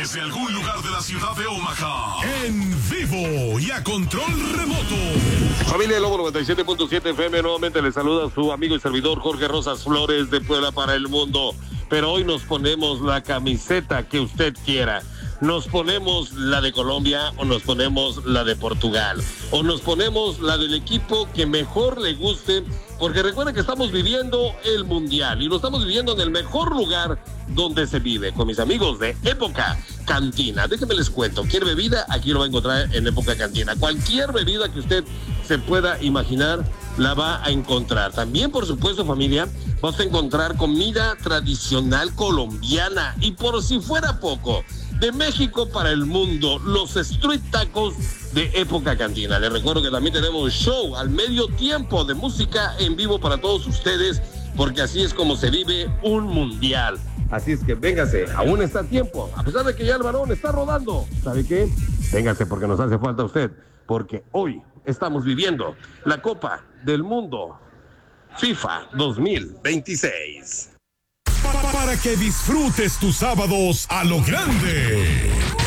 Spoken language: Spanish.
Desde algún lugar de la ciudad de Omaha, en vivo y a control remoto. Familia Lobo 97.7 FM, nuevamente les saluda su amigo y servidor Jorge Rosas Flores de Puebla para el mundo. Pero hoy nos ponemos la camiseta que usted quiera. Nos ponemos la de Colombia o nos ponemos la de Portugal o nos ponemos la del equipo que mejor le guste, porque recuerden que estamos viviendo el Mundial y lo estamos viviendo en el mejor lugar donde se vive, con mis amigos de Época Cantina. Déjenme les cuento, ¿quiere bebida? Aquí lo va a encontrar en Época Cantina. Cualquier bebida que usted se pueda imaginar la va a encontrar. También, por supuesto, familia, vas a encontrar comida tradicional colombiana y, por si fuera poco, de México para el mundo, los street tacos de Época Cantina. Les recuerdo que también tenemos show al medio tiempo de música en vivo para todos ustedes, porque así es como se vive un mundial. Así es que véngase, aún está a tiempo, a pesar de que ya el balón está rodando. ¿Sabe qué? Véngase porque nos hace falta usted, porque hoy estamos viviendo la Copa del Mundo FIFA 2026. Para que disfrutes tus sábados a lo grande.